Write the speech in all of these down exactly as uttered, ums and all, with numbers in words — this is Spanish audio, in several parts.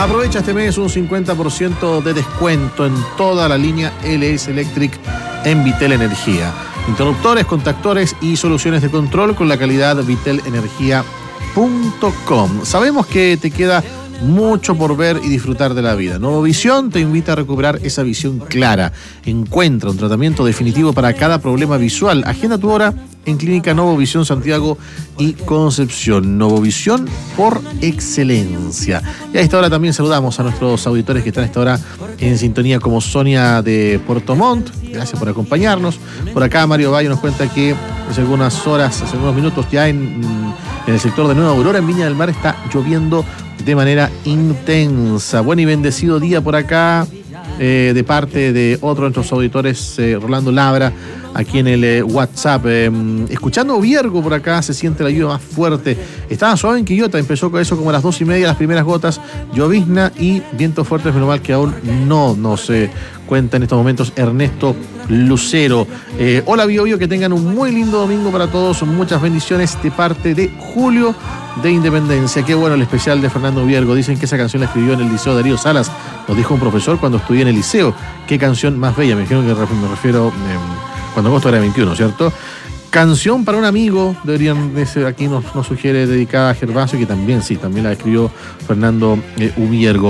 Aprovecha este mes un cincuenta por ciento de descuento en toda la línea L S Electric en Vitel Energía. Interruptores, contactores y soluciones de control con la calidad vitel energía punto com. Sabemos que te queda mucho por ver y disfrutar de la vida. Novovisión te invita a recuperar esa visión clara. Encuentra un tratamiento definitivo para cada problema visual. Agenda tu hora en Clínica Novovisión Santiago y Concepción. Novovisión por excelencia. Y a esta hora también saludamos a nuestros auditores que están a esta hora en sintonía, como Sonia de Puerto Montt. Gracias por acompañarnos. Por acá Mario Valle nos cuenta que hace algunas horas, hace algunos minutos ya en, en el sector de Nueva Aurora, en Viña del Mar, está lloviendo de manera intensa. Buen y bendecido día por acá, eh, de parte de otro de nuestros auditores, eh, Rolando Labra, aquí en el eh, WhatsApp. Eh, escuchando Viergo por acá, se siente la lluvia más fuerte. Estaba suave en Quillota, empezó con eso como a las dos y media, las primeras gotas, llovizna y viento fuerte, menos mal que aún no nos eh, cuenta en estos momentos Ernesto Lucero. Eh, hola Bio Bio, que tengan un muy lindo domingo para todos, muchas bendiciones de parte de Julio de Independencia. Qué bueno el especial de Fernando Viergo. Dicen que esa canción la escribió en el Liceo Darío Salas, nos dijo un profesor cuando estudié en el liceo. Qué canción más bella, me dijeron que me refiero eh, cuando agosto era veintiuno, ¿cierto? Canción para un amigo, deberían, aquí nos, nos sugiere, dedicada a Gervasio, que también, sí, también la escribió Fernando eh, Uviergo.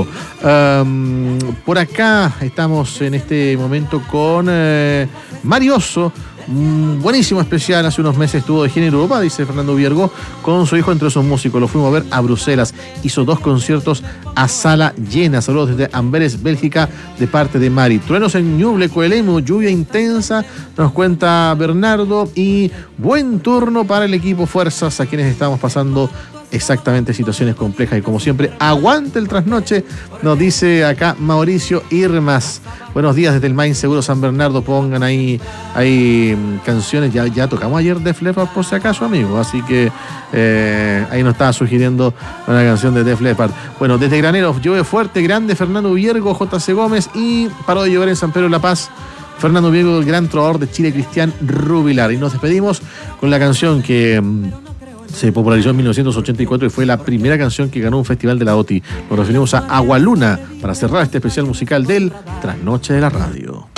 Um, por acá estamos en este momento con eh, Marioso. Un buenísimo especial, hace unos meses estuvo de gira en Europa, dice Fernando Viergo, con su hijo entre sus músicos. Lo fuimos a ver a Bruselas. Hizo dos conciertos a sala llena. Saludos desde Amberes, Bélgica, de parte de Mari. Truenos en Ñuble, Coelemu, lluvia intensa, nos cuenta Bernardo. Y buen turno para el equipo Fuerzas, a quienes estamos pasando exactamente situaciones complejas. Y como siempre, aguante el trasnoche, nos dice acá Mauricio Irmas. Buenos días desde el Main Seguro San Bernardo. Pongan ahí, ahí canciones. Ya, ya tocamos ayer Def Leppard por si acaso, amigo. Así que eh, ahí nos estaba sugiriendo una canción de Def Leppard. Bueno, desde Graneros, llueve fuerte, grande, Fernando Viergo, J C Gómez. Y paró de llover en San Pedro de La Paz, Fernando Viergo, el gran trovador de Chile, Cristian Rubilar. Y nos despedimos con la canción que se popularizó en mil novecientos ochenta y cuatro y fue la primera canción que ganó un festival de la O T I. Nos referimos a Agualuna para cerrar este especial musical del Trasnoche de la Radio.